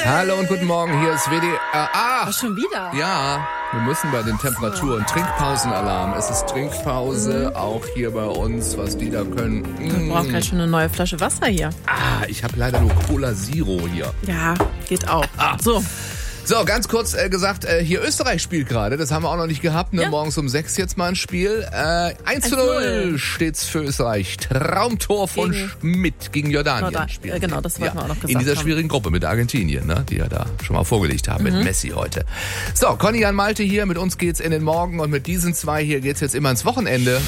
Hallo und guten Morgen, hier ist WDR. Ach, schon wieder? Ja, wir müssen bei den Temperaturen. Trinkpausenalarm. Es ist Trinkpause, auch hier bei uns, was die da können. Ich brauche gerade schon eine neue Flasche Wasser hier. Ich habe leider nur Cola Zero hier. Ja, geht auch. So, ganz kurz gesagt, hier Österreich spielt gerade, das haben wir auch noch nicht gehabt, ne? Ja. Morgens um 6 jetzt mal ein Spiel. 1:0 steht's für Österreich. Traumtor von Schmidt gegen Jordanien. Genau, das wollten wir auch noch gesagt in dieser haben. schwierigen Gruppe mit Argentinien, ne? Die ja da schon mal vorgelegt haben mit Messi heute. So, Conny Jan Malte hier, mit uns geht's in den Morgen und mit diesen zwei hier geht's jetzt immer ins Wochenende.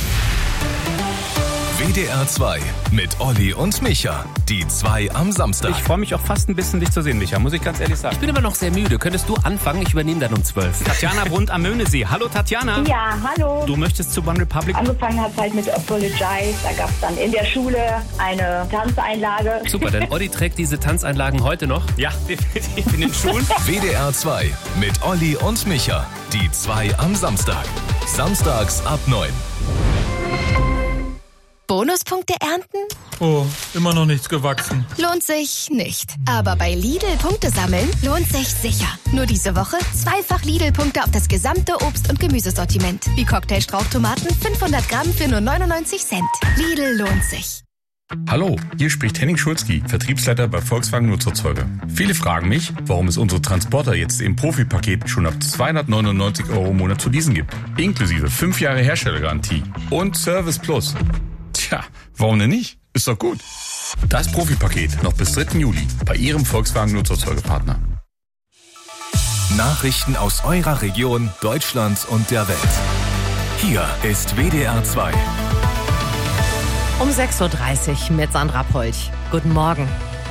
WDR 2 mit Olli und Micha. Die zwei am Samstag. Ich freue mich auch fast ein bisschen, dich zu sehen, Micha, muss ich ganz ehrlich sagen. Ich bin aber noch sehr müde. Könntest du anfangen? Ich übernehme dann um 12. Tatjana Brund am Möhnesee. Hallo Tatjana. Ja, hallo. Du möchtest zu One Republic? Angefangen hat es halt mit Apologize. Da gab es dann in der Schule eine Tanzeinlage. Super, denn Olli trägt diese Tanzeinlagen heute noch. Ja, definitiv in den Schulen. WDR 2 mit Olli und Micha. Die zwei am Samstag. Samstags ab 9. Bonuspunkte ernten? Oh, immer noch nichts gewachsen. Lohnt sich nicht. Aber bei Lidl Punkte sammeln lohnt sich sicher. Nur diese Woche 2-fach Lidl-Punkte auf das gesamte Obst- und Gemüsesortiment. Wie Cocktailstrauchtomaten 500 Gramm für nur 99 Cent. Lidl lohnt sich. Hallo, hier spricht Henning Schulzky, Vertriebsleiter bei Volkswagen Nutzerzeuger. Viele fragen mich, warum es unsere Transporter jetzt im Profipaket schon ab 299 € im Monat zu leasen gibt. Inklusive 5 Jahre Herstellergarantie und Service Plus. Tja, warum denn nicht? Ist doch gut. Das Profipaket noch bis 3. Juli bei Ihrem Volkswagen Nutzerzeugerpartner. Nachrichten aus eurer Region, Deutschland und der Welt. Hier ist WDR 2. Um 6:30 Uhr mit Sandra Polch. Guten Morgen.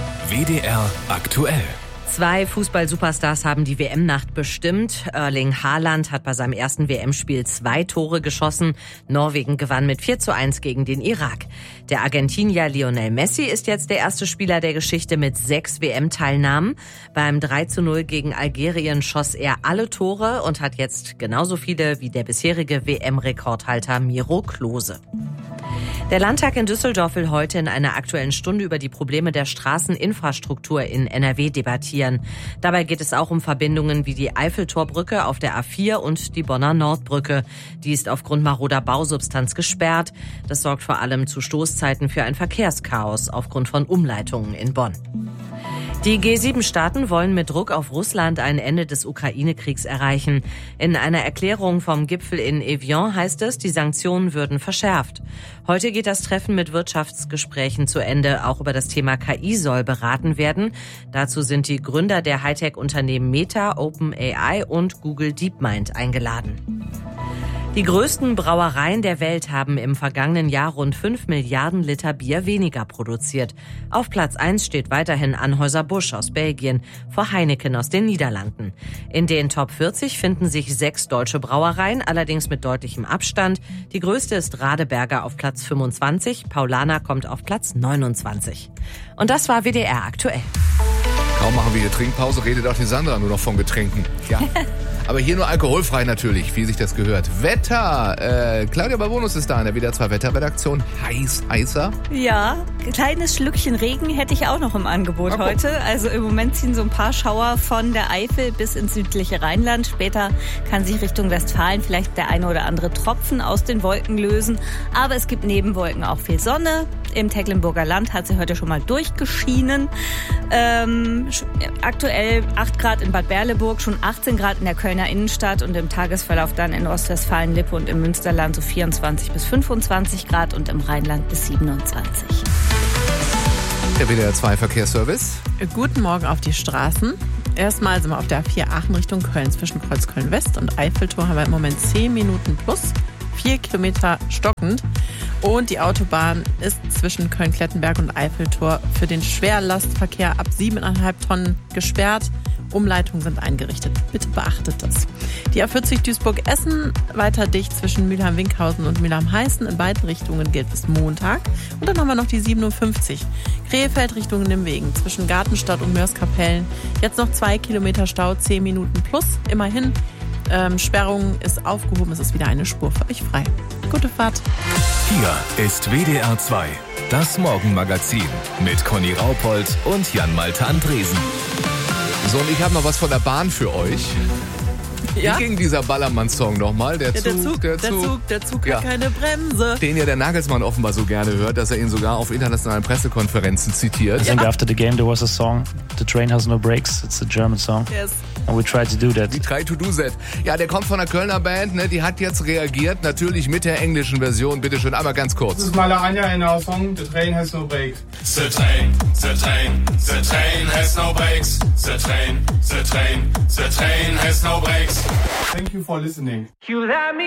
WDR aktuell. 2 Fußball-Superstars haben die WM-Nacht bestimmt. Erling Haaland hat bei seinem ersten WM-Spiel 2 Tore geschossen. Norwegen gewann mit 4:1 gegen den Irak. Der Argentinier Lionel Messi ist jetzt der erste Spieler der Geschichte mit 6 WM-Teilnahmen. Beim 3:0 gegen Algerien schoss er alle Tore und hat jetzt genauso viele wie der bisherige WM-Rekordhalter Miro Klose. Der Landtag in Düsseldorf will heute in einer Aktuellen Stunde über die Probleme der Straßeninfrastruktur in NRW debattieren. Dabei geht es auch um Verbindungen wie die Eiffeltorbrücke auf der A4 und die Bonner Nordbrücke. Die ist aufgrund maroder Bausubstanz gesperrt. Das sorgt vor allem zu Stoßzeiten für ein Verkehrschaos aufgrund von Umleitungen in Bonn. Die G7-Staaten wollen mit Druck auf Russland ein Ende des Ukraine-Kriegs erreichen. In einer Erklärung vom Gipfel in Evian heißt es, die Sanktionen würden verschärft. Heute geht das Treffen mit Wirtschaftsgesprächen zu Ende. Auch über das Thema KI soll beraten werden. Dazu sind die Gründer der Hightech-Unternehmen Meta, OpenAI und Google DeepMind eingeladen. Die größten Brauereien der Welt haben im vergangenen Jahr rund 5 Milliarden Liter Bier weniger produziert. Auf Platz 1 steht weiterhin Anheuser-Busch aus Belgien, vor Heineken aus den Niederlanden. In den Top 40 finden sich 6 deutsche Brauereien, allerdings mit deutlichem Abstand. Die größte ist Radeberger auf Platz 25, Paulaner kommt auf Platz 29. Und das war WDR aktuell. Kaum machen wir hier Trinkpause, redet auch die Sandra nur noch von Getränken. Ja. Aber hier nur alkoholfrei natürlich, wie sich das gehört. Wetter. Claudia Babonus ist da in der WDR 2 Wetterredaktion. Heißer. Ja, kleines Schlückchen Regen hätte ich auch noch im Angebot heute. Also im Moment ziehen so ein paar Schauer von der Eifel bis ins südliche Rheinland. Später kann sich Richtung Westfalen vielleicht der eine oder andere Tropfen aus den Wolken lösen. Aber es gibt neben Wolken auch viel Sonne. Im Tecklenburger Land hat sie heute schon mal durchgeschienen. Aktuell 8 Grad in Bad Berleburg, schon 18 Grad in der Kölner Innenstadt und im Tagesverlauf dann in Ostwestfalen-Lippe und im Münsterland so 24 bis 25 Grad und im Rheinland bis 27. Der WDR 2 Verkehrsservice. Guten Morgen auf die Straßen. Erstmal sind wir auf der A4 Aachen Richtung Köln. Zwischen Kreuz Köln-West und Eiffeltor haben wir im Moment 10 Minuten plus, 4 Kilometer stockend. Und die Autobahn ist zwischen Köln-Klettenberg und Eiffeltor für den Schwerlastverkehr ab 7,5 Tonnen gesperrt. Umleitungen sind eingerichtet. Bitte beachtet das. Die A40 Duisburg-Essen weiter dicht zwischen Mülheim-Winkhausen und Mülheim-Heißen. In beiden Richtungen gilt bis Montag. Und dann haben wir noch die 57. Krefeld Richtung Nimwegen zwischen Gartenstadt und Mörs-Kapellen. Jetzt noch 2 Kilometer Stau, 10 Minuten plus. Immerhin. Sperrung ist aufgehoben. Es ist wieder eine Spur für euch frei. Gute Fahrt. Hier ist WDR 2, das Morgenmagazin mit Conny Raupold und Jan Malte Andresen. So, und ich habe noch was von der Bahn für euch. Ja? Wie ging dieser Ballermann-Song nochmal? Der Zug ja. Hat keine Bremse. Den ja der Nagelsmann offenbar so gerne hört, dass er ihn sogar auf internationalen Pressekonferenzen zitiert. I think after the game there was a song, The Train Has No Brakes. It's a German song. Yes. And we tried to do that. We try to do that. Ja, der kommt von der Kölner Band, ne? Die hat jetzt reagiert, natürlich mit der englischen Version. Bitte schön, aber ganz kurz. Das ist Maler Anja in our song, The Train Has No Brakes. The train has no brakes. The train has no brakes. Thank you for listening. You let me